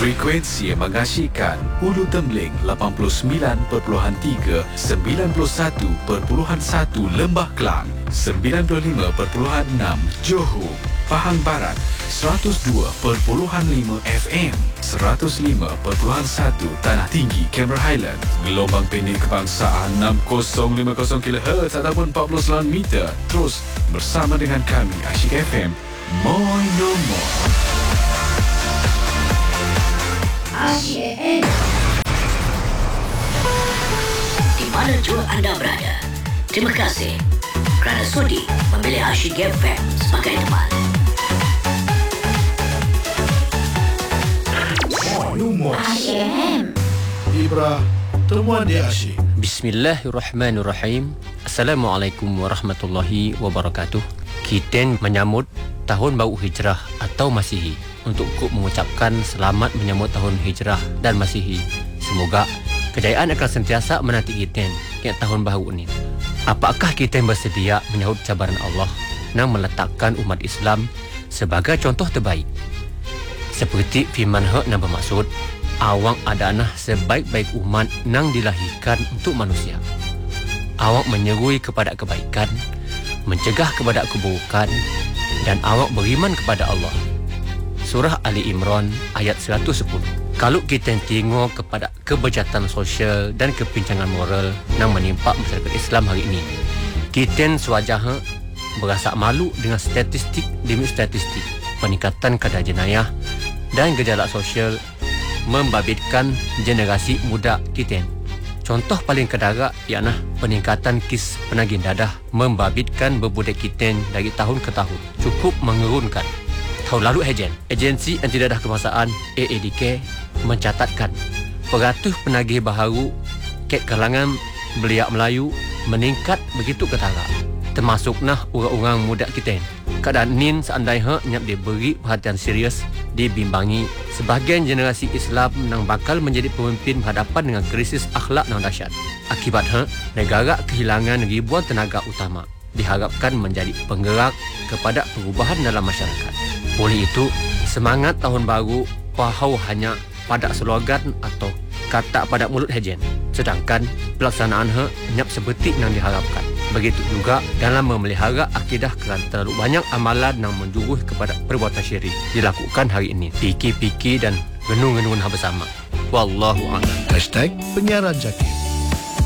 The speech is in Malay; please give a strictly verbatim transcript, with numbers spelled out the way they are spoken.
Frekuensi yang mengasyikkan Ulu Tembeling lapan puluh sembilan perpuluhan tiga, sembilan puluh satu perpuluhan satu Lembah Kelang, sembilan puluh lima perpuluhan enam Johor, Pahang Barat, seratus dua perpuluhan lima F M, seratus lima perpuluhan satu Tanah Tinggi, Cameron Highland, gelombang pendek kebangsaan enam kosong lima kosong kilohertz ataupun empat puluh sembilan meter. Terus bersama dengan kami Asyik F M, Moi No More. Asyik F M. Di mana jua anda berada, terima kasih kerana sudi memilih Asyik F M sebagai teman. Asyik F M. Ibra, temuan di Asyik. Bismillahirrahmanirrahim. Assalamualaikum warahmatullahi wabarakatuh. Kita menyambut tahun baru Hijrah atau Masihi untuk mengucapkan selamat menyambut tahun Hijrah dan Masihi. Semoga kejayaan akan sentiasa menanti kita ke tahun baru ini. Apakah kita bersedia menyahut cabaran Allah yang meletakkan umat Islam sebagai contoh terbaik? Seperti firman hak yang bermaksud, awak adalah sebaik-baik umat yang dilahirkan untuk manusia. Awak menyerui kepada kebaikan, mencegah kepada keburukan, dan awak beriman kepada Allah. Surah Ali Imran ayat seratus sepuluh. Kalau kita tengok kepada kebejatan sosial dan kepincangan moral yang menimpa masyarakat Islam hari ini, kita sewajarnya berasa malu dengan statistik demi statistik peningkatan kadar jenayah dan gejala sosial membabitkan generasi muda kita. Contoh paling kedara ialah peningkatan kes penagih dadah membabitkan berbudak kita dari tahun ke tahun. Cukup mengerunkan. Tahun lalu Ejen, Agensi Anti Dadah Kebangsaan A A D K mencatatkan peratus penagih baharu ke kalangan beliau Melayu meningkat begitu ketara. Termasuklah orang-orang muda kita. Keadaan ini seandainya nyap diberi perhatian serius, dibimbangi sebahagian generasi Islam yang bakal menjadi pemimpin berhadapan dengan krisis akhlak yang dahsyat. Akibatnya, negara kehilangan ribuan tenaga utama diharapkan menjadi penggerak kepada perubahan dalam masyarakat. Oleh itu, semangat tahun baru pahau hanya pada slogan atau kata pada mulut hejen, sedangkan pelaksanaan he nyap seperti yang diharapkan. Begitu juga dalam memelihara akidah kerana terlalu banyak amalan yang menjuruh kepada perbuatan syirik dilakukan hari ini. Fikir-fikir dan renung-renungan bersama. Wallahu a'lam. Hashtag penyiaran Jakir.